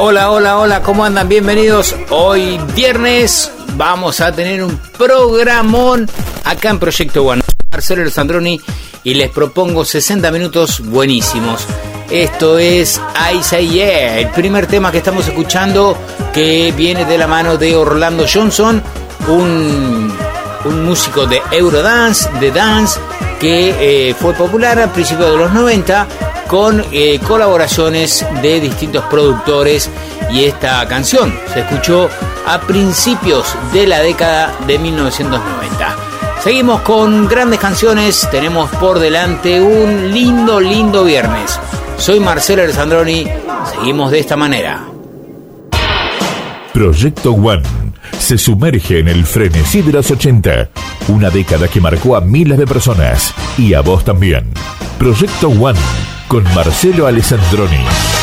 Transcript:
Hola, hola, hola, ¿cómo andan? Bienvenidos. Hoy viernes vamos a tener un programón acá en Proyecto One. Marcelo Alessandroni y les propongo 60 minutos buenísimos. Esto es I Say Yeah, el primer tema que estamos escuchando, que viene de la mano de Orlando Johnson, un músico de Eurodance, de dance, que fue popular a principios de los 90 con colaboraciones de distintos productores, y esta canción se escuchó a principios de la década de 1990. Seguimos con grandes canciones, tenemos por delante un lindo viernes. Soy Marcelo Alessandroni, seguimos de esta manera. Proyecto One se sumerge en el frenesí de los 80, una década que marcó a miles de personas, y a vos también. Proyecto One con Marcelo Alessandroni.